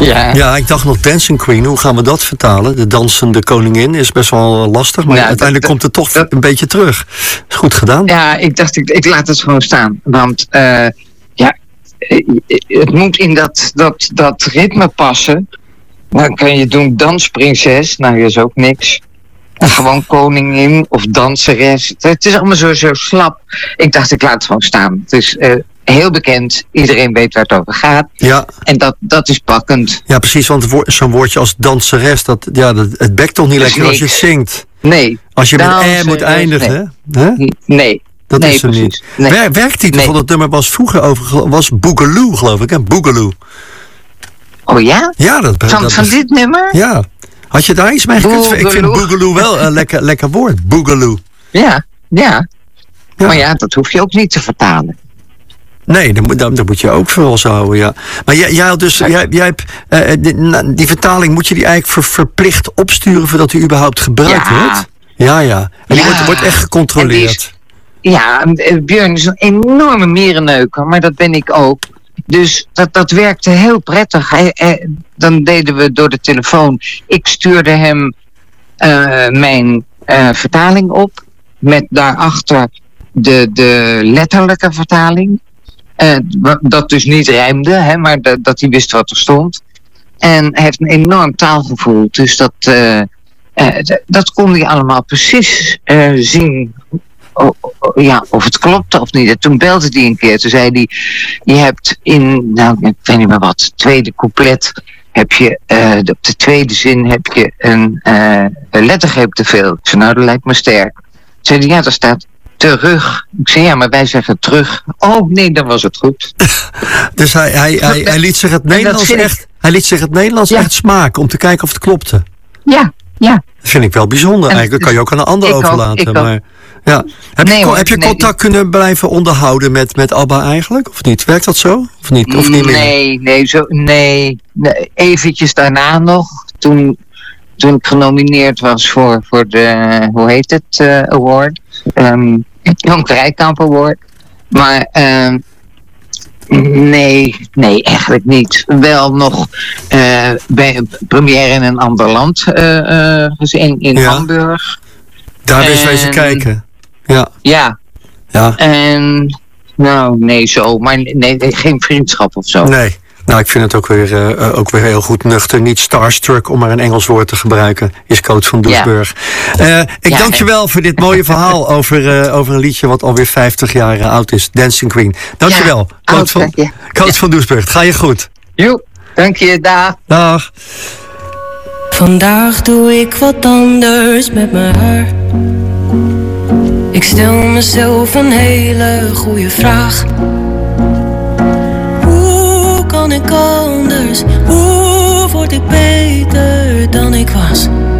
Ja, ik dacht nog Dancing Queen. Hoe gaan we dat vertalen? De dansende koningin is best wel lastig. Maar uiteindelijk komt het toch een beetje terug. Is goed gedaan. Ja, ik dacht, ik laat het gewoon staan. Want het moet in dat ritme passen. Dan kan je doen dansprinses. Nou, dat is ook niks. En gewoon koningin of danseres. Het is allemaal zo slap. Ik dacht, ik laat het gewoon staan. Het is heel bekend. Iedereen weet waar het over gaat. Ja. En dat is pakkend. Ja, precies. Want zo'n woordje als danseres, het bekt toch niet lekker als je het zingt? Nee. Als je met moet eindigen. Nee. Dat is er niet. Nee. Werktitel van het nummer was vroeger was Boogaloo, geloof ik. Hè? Boogaloo. Oh ja? Ja, van dit nummer? Ja. Had je daar iets mee gekund? Ik vind Boogaloo wel een lekker woord. Boogaloo. Ja. Maar dat hoef je ook niet te vertalen. Nee, dat moet je ook voor ons houden, ja. Maar jij had dus, jij hebt, die vertaling, moet je die eigenlijk verplicht opsturen voordat die überhaupt gebruikt wordt? Ja. En die wordt echt gecontroleerd. Björn is een enorme mierenneuker, maar dat ben ik ook. Dus dat werkte heel prettig. Dan deden we door de telefoon. Ik stuurde hem mijn vertaling op. Met daarachter de letterlijke vertaling. Dat dus niet rijmde, hè, maar dat hij wist wat er stond. En hij heeft een enorm taalgevoel. Dus dat kon hij allemaal precies zien. Of het klopte of niet. En toen belde hij een keer. Toen zei hij, je hebt ik weet niet meer wat, tweede couplet heb je, op de tweede zin heb je een lettergreep te veel. Ik zei, dat lijkt me sterk. Toen zei hij, daar staat terug. Ik zei, maar wij zeggen terug. Oh nee, dan was het goed. Dus hij liet zich het Nederlands echt smaken om te kijken of het klopte. Ja. Dat vind ik wel bijzonder. Eigenlijk kan je ook aan een ander overlaten. Maar ja. Heb je contact kunnen blijven onderhouden met ABBA eigenlijk? Of niet? Werkt dat zo? Of niet? Of niet meer? Nee. Eventjes daarna nog. Toen ik genomineerd was voor de, hoe heet het, award? Jan Krijkamp Award. Maar nee, eigenlijk niet. Wel nog bij een première in een ander land gezien, in Hamburg. Daar is wezen kijken. Ja. En nee, zo. Maar nee, geen vriendschap of zo. Nee. Nou, ik vind het ook weer heel goed nuchter. Niet starstruck, om maar een Engels woord te gebruiken, is Coach van Doesburg. Ik dank je wel voor dit mooie verhaal over een liedje wat alweer 50 jaar oud is. Dancing Queen. Dank je wel. Coach van Doesburg. Het ga je goed. Jo, dank je. Dag. Vandaag doe ik wat anders met mijn haar. Ik stel mezelf een hele goede vraag. Hoe kan ik anders? Hoe word ik beter dan ik was?